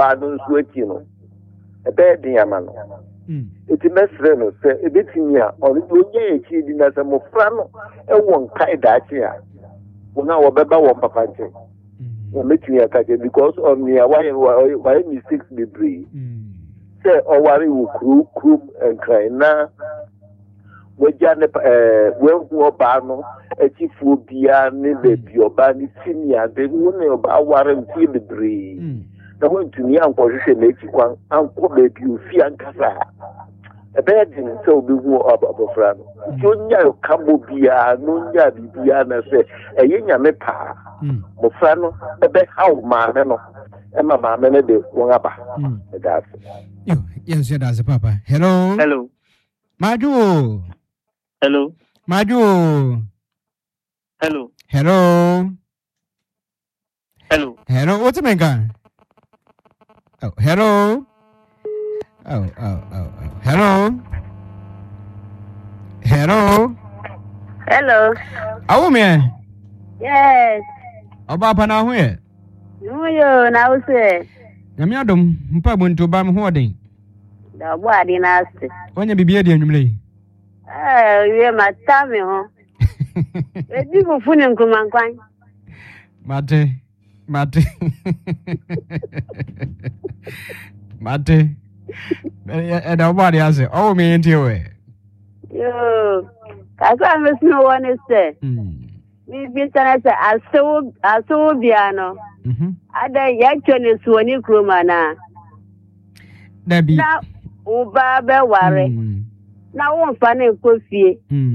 no nso a bed yamano. It is best friend, sir, a bit in here, or you cheating as a mofrano, and one kind that here. When our Baba or Papa, will make me a target because of me, why mistakes be breed. Say, or worry will crook and cry now. When Janet, well, Bano, a chief will be a baby or banny senior, the woman about warren the breed. The one to me, Uncle, Uncle, baby, you fear and casa. A bed in so be war about a friend. Junior Cambo Bia, Nunya Bibiana say, a young mepa, Mofrano, a bed how man, and my mamma, de Wangaba. That's yes, that's a papa. Hello, hello, Madu. Hello, Madu. Hello, hello, hello, hello. What's the maker? Oh, hello. Oh. Hello. Hello. Hello. Oh, man. Yes. Oba pana hoe. No, yo, now say. Nyame adom, mpa buntu ba me hoden. Da body nasty. Onya bibia de anwumle. We ma tame ho. E di ko fune nkumankwan. Mate. And nobody has it. Oh, me into it. Yo, kasa me no one say. Me business I so biano. Ada yakchone suoni kroma na. Dabi. Na uba be ware. Na won fa na ekofie.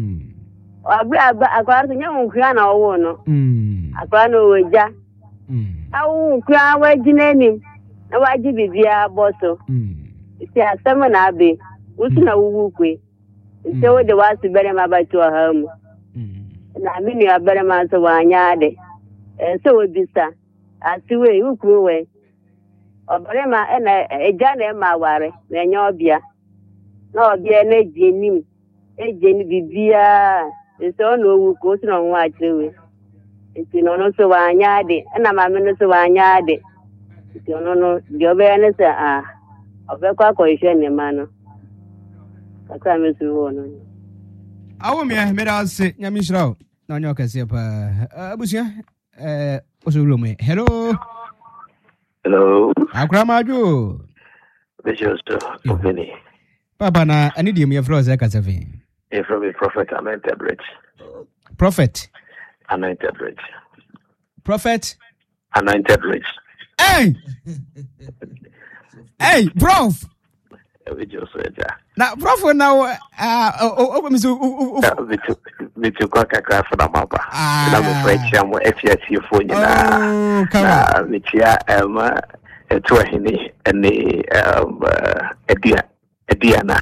Akwa nya nkua na owo no. Akwa na oja. Awu nkua wa ginenim. Na waji bibia boso. Iti asema na abe. Usu na wuwu kwe. Iti wo de wasu bere ma batu ahamu. Na mini abere ma so wanyade. So we bisa. Asiwe ukuwe. Obere ma eja na ma ware na nya obia. Na obia na ejenim. Ejeni bibia. So no wu ko so no wa chirewe. Iti no so wanyade. Na ma me no so wanyade. Iti no jobe na sa obekwa ko ihwe ne ma no. Kaka me so wo no. Awo me da se nyame shirawo. Na onye okase pa. Abusia Osulome. Hello. Hello. Akramaju. Bishop Oveni. Papa na anidium ye froze kasafi. You're from a prophet anointed bridge. Prophet. Anointed bridge. Prophet. Anointed bridge. Hey. Hey, prof. Na prof now bitu kwa kakra for the mapa. Na mo frecha mo FCC phone na. Na mitia eto hini ene Ediana.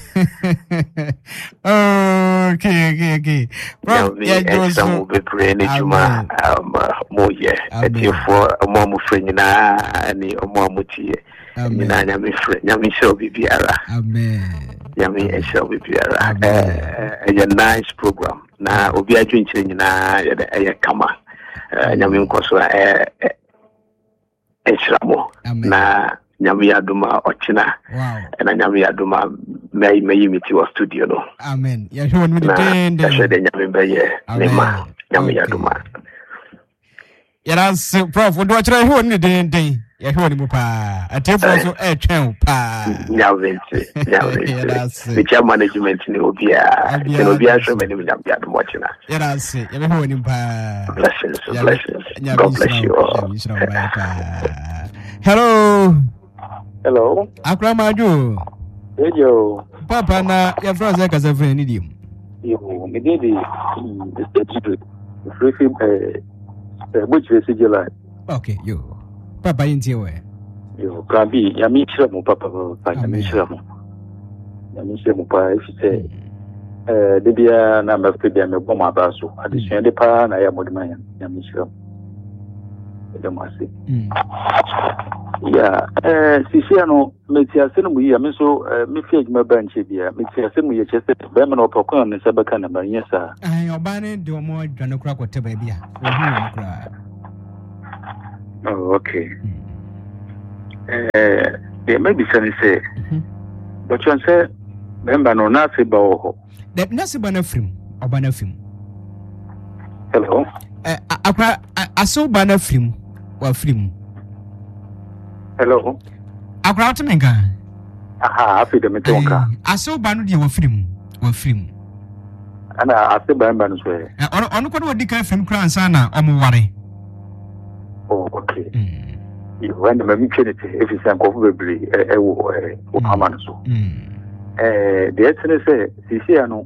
Okay. Prof, yeah, some will be praying juma moye. Etifo mo mo frenyina ani mo mutie. Mina nyame fre nyame show bibiara. Amen. Nyame show bibiara. A nice program. Na obi adwinkyere nyina ye kama. Nyame nkoso enshramo. Na nyame yaduma ochina. Wow. Na nyame yaduma may miti wa studio no. Amen. Ya hwe won den. Ya hwe de nyame beye nema nyame yaduma. Yes, prof, what do I try who den. Ya hwe ni pa. Atefo so twen pa. Nyawenti. The chair management ni obia. Ke obia so many nyame yaduma ochina. Yes, ya hwe ni pa. Blessings. God bless you all. Hello. Akramaju. Yo. Papa na ya froze kasafi ni dim. Yo, me dey free which is July. Okay, yo. Papa intie we. Yo, Krabi, ya mi chira mo papa pa ya mi chira mo. Ya mi chira mo pa if say de bia na ma fe bia me bom aba so. Adesua de pa na ya modima ya mi chira. De mo ase. Ya, sisi ano metiase no mu ya me so me fi adwuma ba nche bia metiase mu ye chese be me no pokon ne se beka na ba nyesa. Oba ne de omo dwane kura kote ba bia. Ohu kura. Oh, okay. There may be some say, but you say, remember, no, not about that Nasibana film or banner film. Hello, I saw banner film or film. Hello, I brought a mega. Aha, I feel the metonka. I saw banner or film or film. And I still buy Banner's way. On what the kind of film crown sana or worry. Oh, okay. You run the Trinity if it's uncoverably a woman. So, the essence say, Siciano,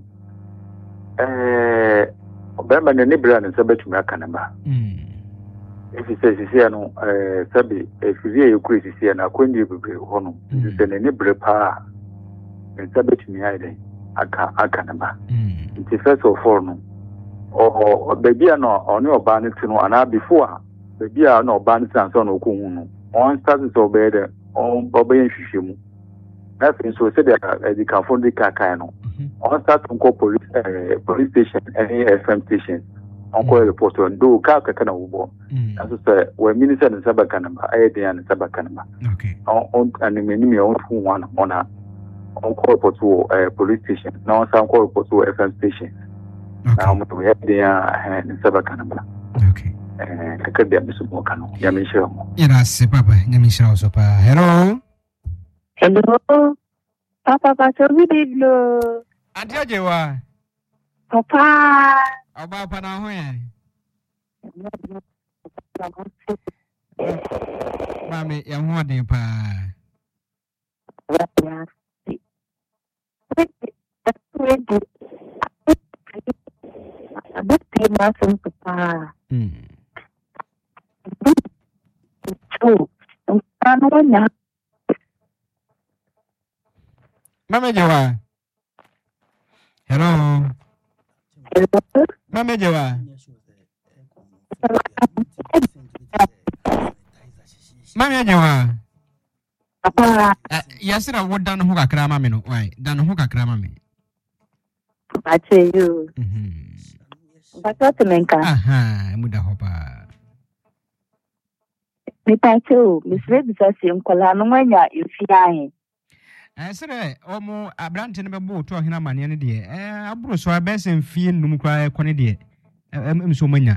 Bamba and Nibran and Sabbat Macanama. If he says Siciano, Sabi, if you crazy, and I couldn't be honor, you send a Nibra pa and Sabbat me either. Akanama. It is first of all, no, or baby, no, or no bannet to know, and I before. Baby are no bands and son of Kuno. On starts so better on Bobby and Shishimu. Nothing so said that the Cafondi Cacano. On start to call police station, any FM station. On call report on do Kakana Ubo. As I said, when Minister and Sabakanama, I and Sabakanama. Okay. On and the menu on one on a on call to police station. Now some call to FM station. Now we have the Sabakanama. Okay. Could be a Miss Mokano, Yamisha. Yes, Papa, Yamisha also. Hello. Hello. Papa, we did no. I tell you what. Papa. About Panahoe. Mammy, young one, Pa. Papa. Mama Jawa. Hello. Mama Jawa. Mama Jawa. Yes, I would done who crama me. Why? Done who crama me. I tell you. But what to make? Aha, Muda Hopper. Me too, Miss Rebisa, Colano, when you're flying. I said, Omo, a branch in a boat to a Hinaman, any day. I brought so I best and feel no cry, Connie. So many.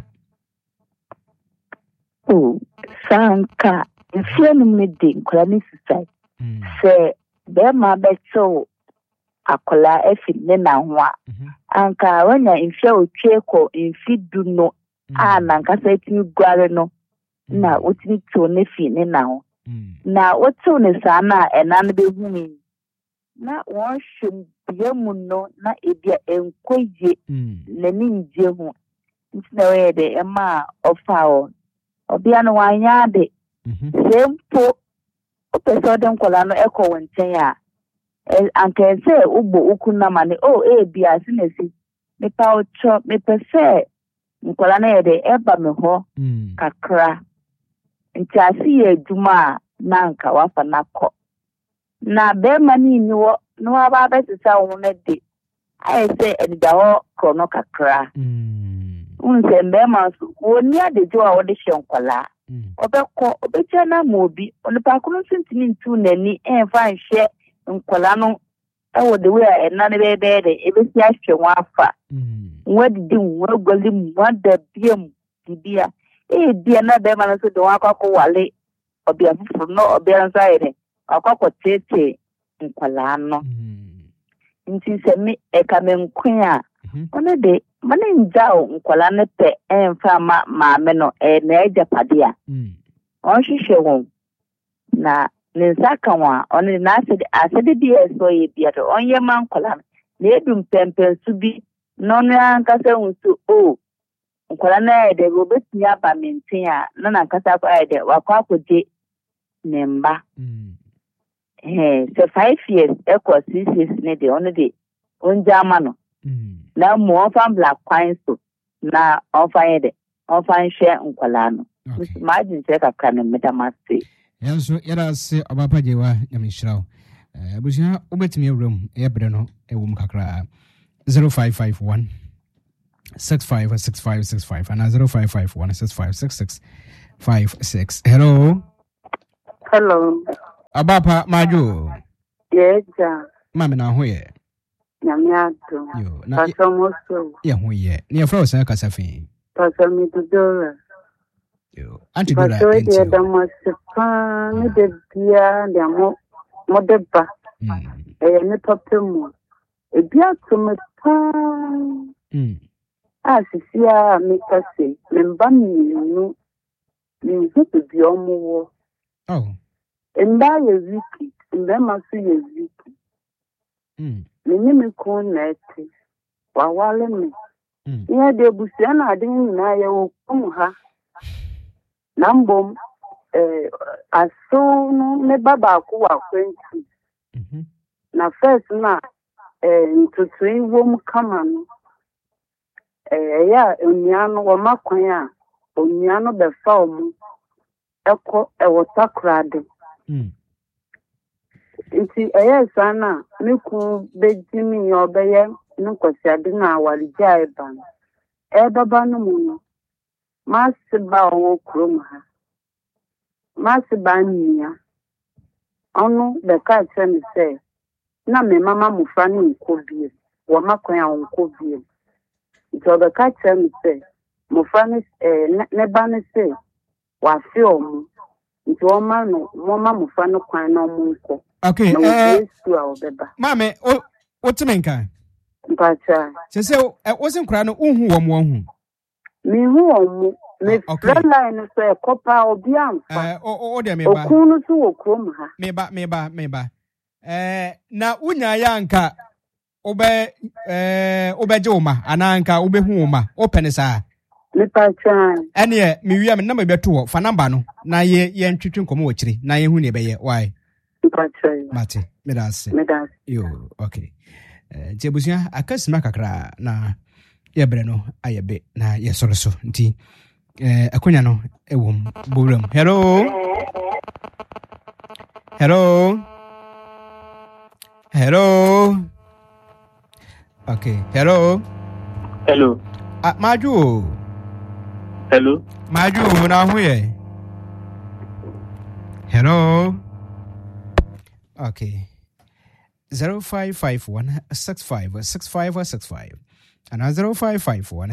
Oh, Sanka, if you're midday, Colony Society. Say, there my bed so. Akola efi nena hwa anka wanya infia otweko infi du no a na nkasa etimi guare no na otimi to ne fi nena ho na otu ne sa na enan be humi na won hwem biamu no na ebia enkoye nani nje ho ntina we de ema ofa o obia no wanya de sempo opeso de nkola no eko wonten a anke se ubo ukuna mane bia sinesi me pa ocho me pese nkola na yede eba me ho kakra nti asi eduma na nka wafa nakọ na be mani ni wo no aba betisa wo na de ai se edida ho krono kakra unse mbe ma so woni adejo a wo de hye nkola obekọ obetia na mobi onipa kono sintini ntu nani enfa nhye nkola no ewo de we a na ne bebe ebesi ahwe wafa nwadi nwagoli mwada biem bibia bia na be ma no so de wakọ wale obia fufuru no obia nsaire akọ tete nkola no nti se mi ekamenkun a ono de mane njao nkola ne pe enfa ma me no na ejapade a on hwehwe won na Ninsaka wa on na asede di eso ye bia to onye man kola na edum pempen su bi no na nkasa hunsu nkola na ede go betumi aba menten a na nkasa kwa ede wakwa akode nemba so 5 years eko 6 years ne de on de onja ama no na mo fan black coin so na on fan ede on fan share nkola no imagine say ka kan metamaste. Yanso yara se obapa jewa nyamishrawo abusia obetimi awram ebre no ewum kakra 0551 656565 and 0551 656656. Hello. Hello. Abapa Maju. Yes, Mamma na hoye. Yamiato. Yo, na Pasomoso. ya hoye. Ni afro sa kasafi. Pasomitodora. Yo, anti dora. Paso de damaspa, me de bia de modeba. Ne papemu. E bia to me pa. Asisia me kase, me mba mi ni hitu bi omo. Oh. Mba ye wiki, mba masu ye wiki. Mini me kon neti. Wawale me. Ihe de busia na ade nyina ye okum ha. Nambom aso no me baba ko wa kwenti. Na first na ntutu iwom kama no. Ya oniano wo makwan a oniano be fa omu. Eko ewotakrade. Nti sana meku bejimi obeye nkwasiade na awarija eba. Baba no mu no. Masiba wo krom ha. Masiba nia. Onu be ka tell say na me mama mufa ni nkobie. Wo makwan a nkobie. Nti be ka tell say mufa ni ne ba ni say wa fi omu. Nti wo ma no mama mufa no kwan na omu nko. Okay, Mame, what's menka? Mpacha. Say, wasn't crying, hu. Me who me friend line say copper or bianfa. Dear me ba. Okunu su okrom ha. Me ba. Na unya yanka obe joma ananka obe huma open sa. Me pacha. Ene me wi am na me beto fa number no na ye ntwetwe nkomo wachiri na ye hu ne be ye why. Mate, medase. Yo, okay. Jebusia akasima kakra na yebre no ayebe na yesoroso nti akonya no ewom bowram. Hello. Okay, hello. Maju. Hello. Maju na huye. Hello. Okay. 0551 6565 and 0551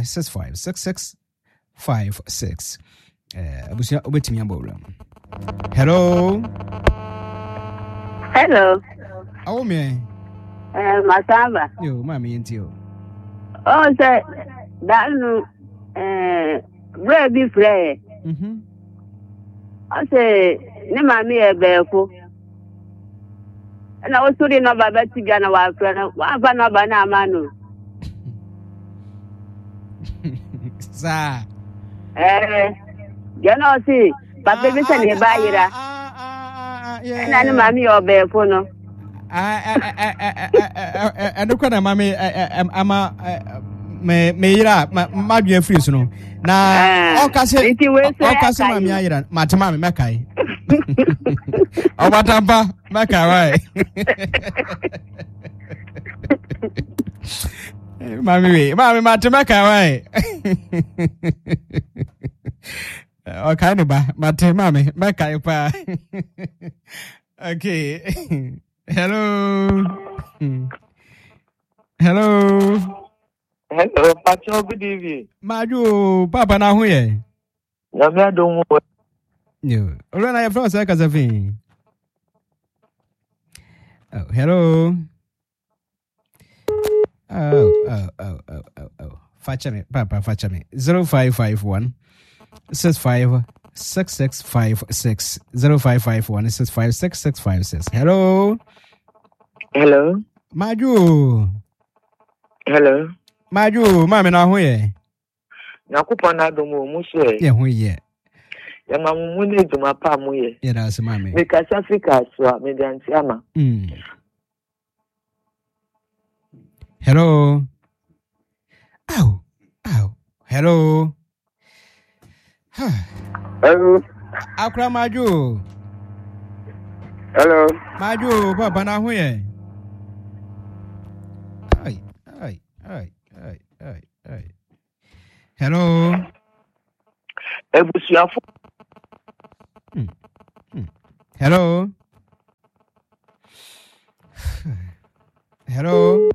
656656. Abusia obetimi abowram. Hello. Awo me. Masamba. Yo, mama yentio. Oh, say danu baby play. I say ne mami ebefo. Na osuri no baba tiga na wa fra wa fa no ba na amanu. Sa. You know see, papa be se ne ba yira. Na ne mami obefo no. Adukwa na mami ama me yira ma dua free so no. Na o ka se mami ayira matema me mekai. Obatampa maka right. Mami matema ka right. Okay no ba matema me maka pa. Okay. Hello, Pacho, good evening. Maju, Papa na huye. Yamia don't know. Yo, Olana ya from Sakasafi. Oh, hello. Oh. Fachame, Papa, fachame. 0551 65 6656 0551 65 6656. Hello. Maju. Maju, mami na huye. Nakupa na domo muswe. Ye huye. Ya mamu mune juma pa muye. Ye da mami. Me kasa Africa swa me ganti ama. Hello. Ow. Hello. Hello. Akra Maju. Hello. Maju, Papa na huye. Ay. Hello. Ebusiafo. Hello. Hello.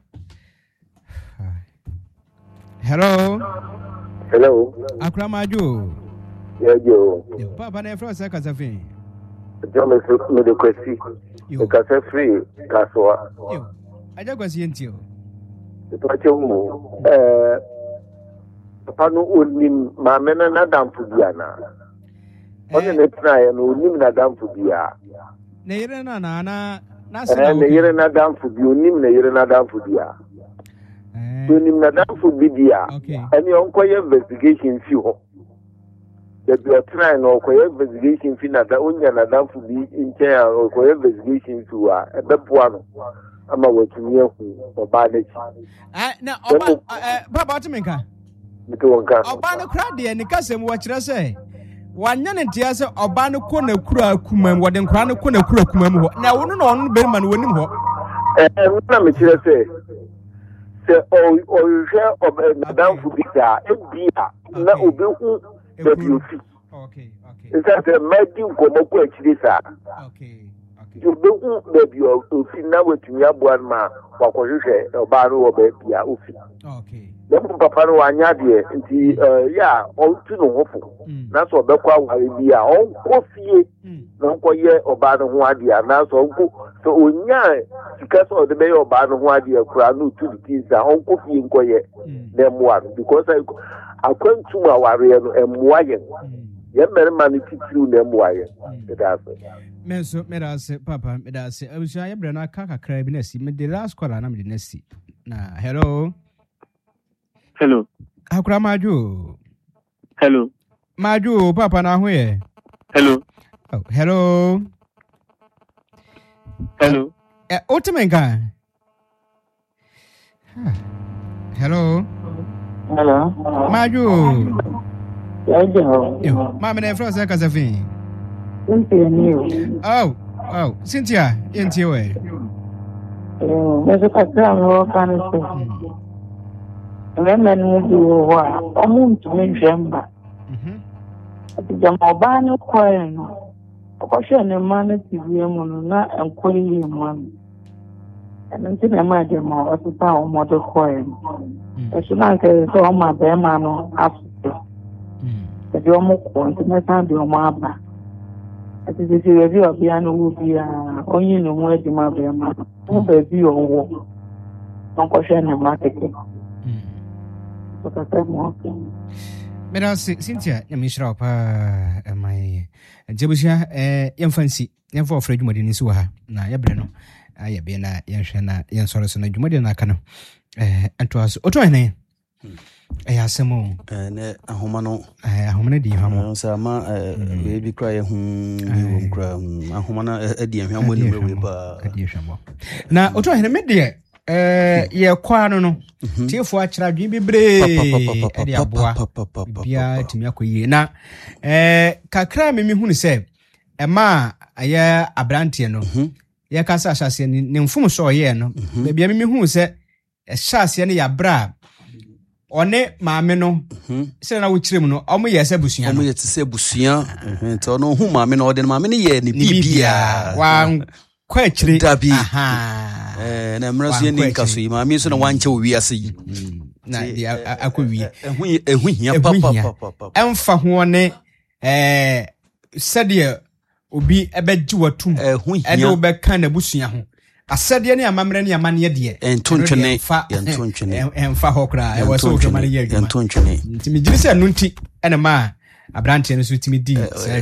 Hello. Hello. Akramaju. Yeah, yo. Papa na front say Kasafin. John me de kwesi. Yo. Kasa free kaswa. Yo. Aja kwesi ntio. To ache mu papa no onim ma mena na damfu bia na. Onye na try no onim na damfu bia. Na yire na na yire na damfu bia onim na yire na damfu bia. Onim na damfu bia. Ani onkoye investigation fi ho. The try no koye investigation fi na da onya na damfu bi nche ya koye investigation fi wa ebeboa no ama watumi ahu oba na chi. Na oba baba otimenka. Oba no kra de ni kasem wo kire se wanya ne ntia se oba no ko na kura kumam wo de nkra no ko na kura kumam ho na wono na ono be ma no wonim ho na me kire se o je oba na damfu bi da ebia na obehu da biofi. Okay. It's a madi nkomo ko akiri sa. Okay. Obehu da biofi na wetumi aboan ma wakohwehwe oba no wo ba bia ofi. Okay. Dem papa no anya de nti ya o tu no hofo na so obekwa ware bia o kofie na nkoye oba no ho ade na so nko so onya sika so de be oba no ho ade kura no tu tinza o kofie nkoye na moa because akwantu ma ware no emoa ye ye merma ni titiru na emoa ye that's menso medase papa medase abusha ye bre na kakakra bi na si me the last call na me na si na hello. Hello. Akura Maju. Hello. Maju, papa na huye. Hello. Oh, hello. Hello. Otimenka. Hello. Hello. Maju. Yo. Mama na front say Kasafin. Cynthia ni. Oh, Cynthia, yenti we. Meso kakra mo kan se. Remember no bi wo a omuntu menhwemba. Jamoba no kwere no. Okoshe ne ma na TV mu no na enkwere yi mu an. Enti na ma de ma otuta o modo kwere. Eso na nke so o ma be ma no afu. Edi o mo ko enti na san de o ma aba. Ati de se bi obi anu wo bi a onyi no mu edi ma be ma. O be bi o wo. Okoshe ne ma teke. Mera Cynthia ya mishra pa mai jebusia yemfansi yemfa ofra dwumade ni so ha na yebre no aye be na yenhwe na yensoro so na dwumade na aka no antoaso oto ene asemo ne ahoma no di hamo so ama we kra ye hu bi kra ahoma na adi ahwamo ni we ba adi ahwamo na oto ene me de ye kwa no tiefo akira dwi bebre e aboa bia timi akoyie na kakra me hunu se ema aye abrante no ye kasa asase ne mfum so ye no bia me hunu se asase ne ya bra one maame no se na wo kirem no omo ye se busua omo ye te se busua nti ono hu maame no ode maame ne ye ne bibia wa kwa akire na mraso ye ni kaso yi maame so na wanche owi ase yi na akowie ehu hia papa emfa ho ne sede obi ebeji watum ede obeka na busua ho asede ne amamre ne amane de entontwene emfa ho kra e waso kemane ye adwuma entontwene ntimi giri se nunti ene ma abrante no so timi di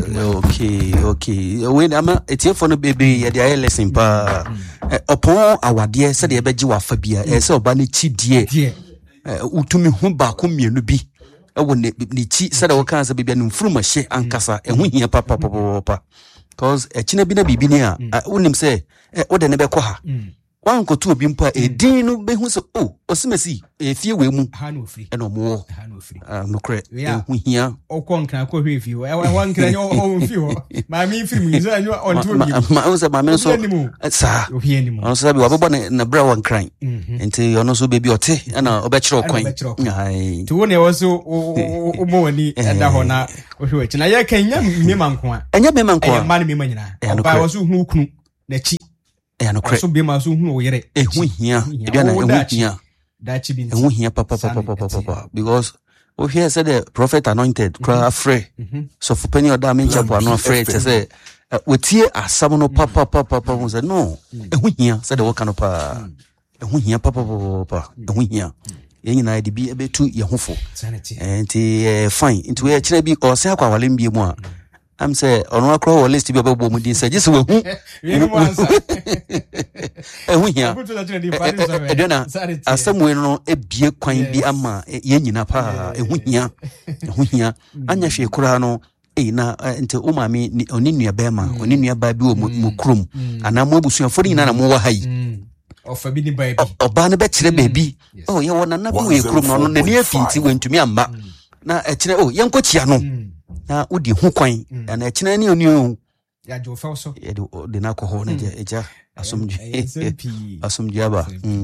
okay when ama etiefo no bebe ye dey lesson pa opon awade se de ebeji wafa bia se oba ne chidie utumi hu ba ko mienu bi ewo ne chi se de wo kan se bebia no mfuruma hye ankasa ehu hia papa cause echina bi na bibi ni a wonim se wo de ne be ko ha wan ko to bi mpa edin no be hu so osimesi efie we mu ha no free eno mo no kre hu hia okonkra ko hwe fie wan kra nyo o fie ho ma mi free mu so anyo on to bi ma o se ma me so sa o hie ni mu on so bi wa bobo na bra wan kran enti ono so be bi ote na obekire okwan ai to ne wo so o mo wani enda ho na o hwe chi na ye kan nya me manko a enya me manko a ma ne me manyina ba wo so hu kunu na chi no kre so be ma so hu o yere hu hia eduana hu hia dachi bi hu hia papa because o hear said the prophet anointed cry afraid so for penny oda me chapel no afraid say wetie asam no papa say no hu hia said the work no pa hu hia papa hu hia yenyina de bi ebetu ye hofo enti fine into we kire bi o se akwa wale mbie mu a am say ono akro wo list bi obebo mu din say just we hu hu hia edena asam we no ebie kwan bi ama yenyina pa hu hia anya hwe kura no na enti o maami oni nua bema oni nua ba bi o mu krom ana mo abusuafo ni na mo wa hai ofa bi ni baby oba ne be kire baby ye wona na bi we krom no na ni afinti wentumi amba na ekire yenko chia no na udi hu kwan na ekire ni oni ya jo fa so ye de na ko ho na eja asomdwe aba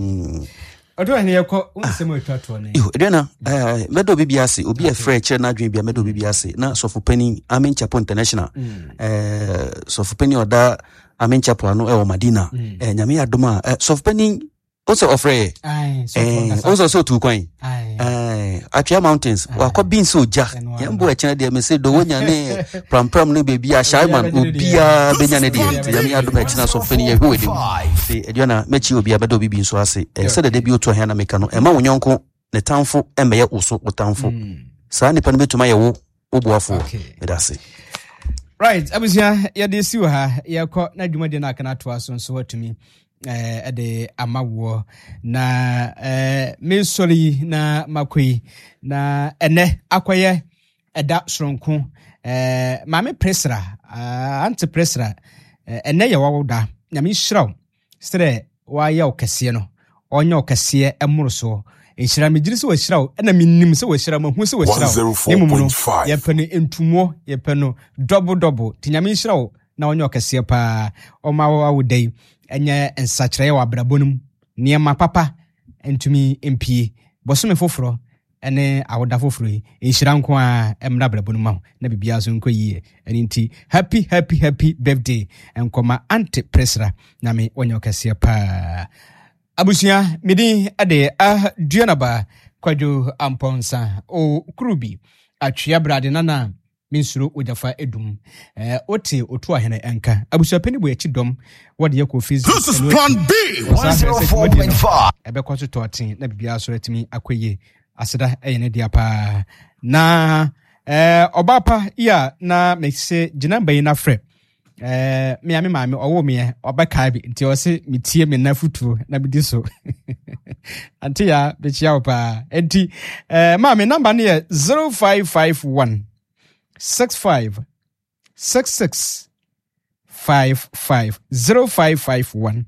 odo ene yeko unsem etwato ne yo edena medo bibiase obi e frɛ kire na adwen bia medo bibiase na sofopani Amen Chapel International sofopani oda Amen Chapel no e o Madina nyame adoma sofopani also ofre also so tu kwan Atria Mountains wakọ beans oja yembo e kire de me say do wonya ne pram ne baby a Shaiman obia benya ne de nyame adoma e kire sofopani ye hwe de se edwana mechi obi abedo bibi nso ase se de bi oto hia na meka no ema wonyonko ne tamfo emeye uso otamfo saa nipa no betuma ye wo obuafo medase right abusia ya de siwa ha yakọ na dwumade na kana to aso nso watumi ede amawo na me sorry na makoi na ene akoye eda soronko mame presra anti presra ene ye wawoda na me hyiraw stre wa ya okese no onye okese emoroso enhyira megiri se wa hyiraw na minnim se wa hyiraw mahu se wa hyiraw nimumu ye pene entumo ye peno double tinyame hyiraw na onye okese pa oma wawodai enye ensachire wa brabonum niema papa entumi empie bosome foforo ene awoda foforo enhyira nko a emra brabonum ma na bibia so nko yie eni nti happy birthday enkoma anti presra na me onye okese pa abusia midi ade duanaba kwadwo amponsa o krubi atwea brade nana minsuro ojafa edum ote otu ahene enka abusia pani bo echi dom wode yakọ fees this is plan B 104.5 ebe kwato totin na bibia so retimi akoye aseda eyene dia pa na obapa ya na mekse jinamba yi na fre me ame maame owo me obaka bi nti o se metie me na futuo na bidi so anti ya be chia opa enti maame number ne 0551 65 66 55 0551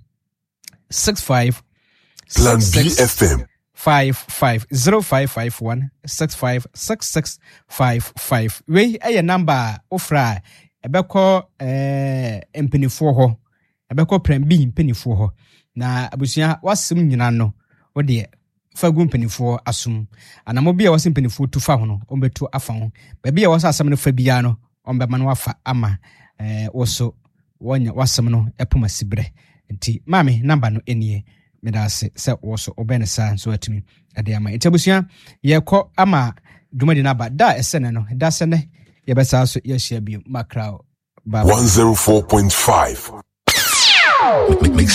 65 Plan B FM 55 0551 65 66 55 we eye number ofra ebekọ empenifo ho ebekọ Plan B empenifo ho na abusia wasem nyina no ode fagu empenifo asum anamo bia wasem empenifo tufa ho no ombetu afa ho ba bia wasa asem no fa bia no ombema no afa ama woso wonya wasem no epoma sibre nti mame number no enie medase se woso obenesa so atimi ade ama etabusia yekọ ama dwumadi na ba da esene no da sene yebesa so yeshia bi makrao 104.5 Mix